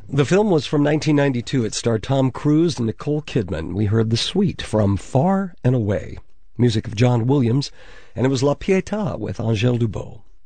The film was from 1992. It starred Tom Cruise and Nicole Kidman. We heard The Suite from Far and Away, music of John Williams, and it was La Pietà with Angèle Dubot.